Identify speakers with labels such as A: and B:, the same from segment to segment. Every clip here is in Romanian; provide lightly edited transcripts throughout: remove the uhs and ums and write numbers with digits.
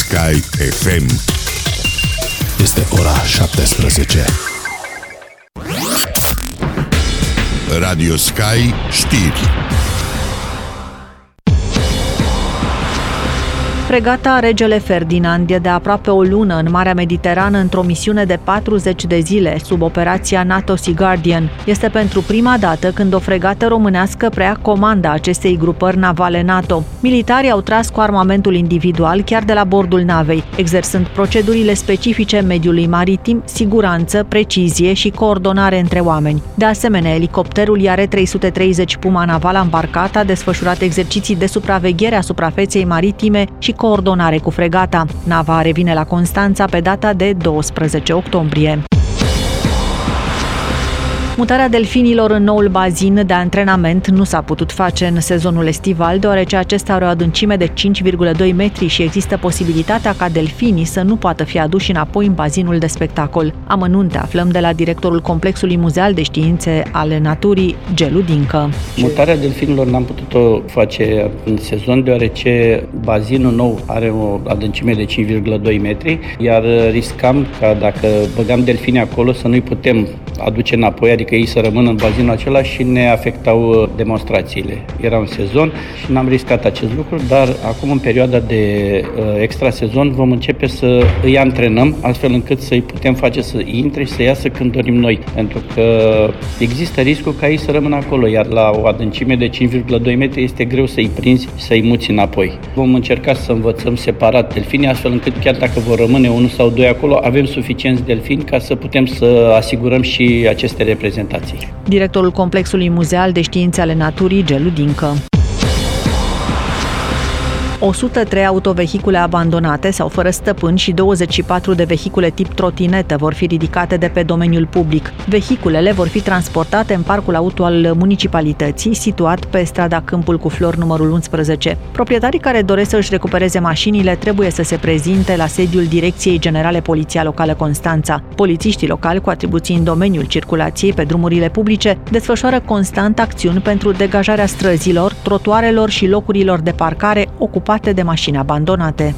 A: Sky FM.
B: Este ora 17.
A: Radio Sky știri.
C: Fregata Regele Ferdinand e de aproape o lună în Marea Mediterană într-o misiune de 40 de zile sub operația NATO Sea Guardian. Este pentru prima dată când o fregată românească preia comanda acestei grupări navale NATO. Militarii au tras cu armamentul individual chiar de la bordul navei, exersând procedurile specifice mediului maritim, siguranță, precizie și coordonare între oameni. De asemenea, elicopterul IR-330 Puma naval îmbarcat a desfășurat exerciții de supraveghere a suprafeței maritime și coordonare cu fregata. Nava revine la Constanța pe data de 12 octombrie. Mutarea delfinilor în noul bazin de antrenament nu s-a putut face în sezonul estival, deoarece acesta are o adâncime de 5,2 metri și există posibilitatea ca delfinii să nu poată fi aduși înapoi în bazinul de spectacol. Amănunte aflăm de la directorul Complexului Muzeal de Științe ale Naturii, Gelu Dincă.
D: Mutarea delfinilor n-am putut-o face în sezon, deoarece bazinul nou are o adâncime de 5,2 metri, iar riscam ca dacă băgam delfinii acolo să nu-i putem aduce înapoi, adică ei să rămână în bazinul acela și ne afectau demonstrațiile. Era un sezon și n-am riscat acest lucru, dar acum în perioada de extrasezon vom începe să îi antrenăm astfel încât să-i putem face să intre și să iasă când dorim noi, pentru că există riscul ca ei să rămână acolo, iar la o adâncime de 5,2 metri este greu să-i prinzi și să-i muți înapoi. Vom încerca să învățăm separat delfinii, astfel încât chiar dacă vor rămâne unul sau doi acolo, avem suficienți delfini ca să putem să asigurăm și aceste reprezentații.
C: Directorul Complexului Muzeal de Științe ale Naturii, Gelu Dincă. 103 autovehicule abandonate sau fără stăpân și 24 de vehicule tip trotinetă vor fi ridicate de pe domeniul public. Vehiculele vor fi transportate în parcul auto al municipalității, situat pe strada Câmpul cu Flori numărul 11. Proprietarii care doresc să își recupereze mașinile trebuie să se prezinte la sediul Direcției Generale Poliția Locală Constanța. Polițiștii locali cu atribuții în domeniul circulației pe drumurile publice desfășoară constant acțiuni pentru degajarea străzilor, trotuarelor și locurilor de parcare ocupate de mașini abandonate.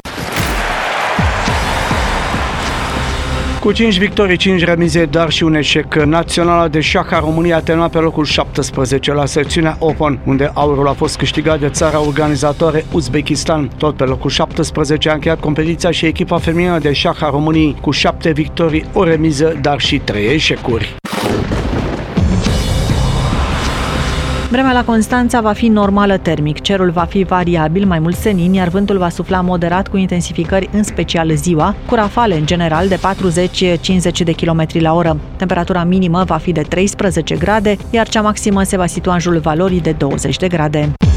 E: Cu 5 victorii, 5 remize, dar și un eșec, naționala de șah a României a terminat pe locul 17 la secțiunea Open, unde aurul a fost câștigat de țara organizatoare Uzbekistan. Tot pe locul 17 a încheiat competiția și echipa feminină de șah a României cu 7 victorii, o remiză, dar și 3 eșecuri.
C: Vremea la Constanța va fi normală termic, cerul va fi variabil, mai mult senin, iar vântul va sufla moderat cu intensificări în special ziua, cu rafale în general de 40-50 de km la oră. Temperatura minimă va fi de 13 grade, iar cea maximă se va situa în jurul valorii de 20 de grade.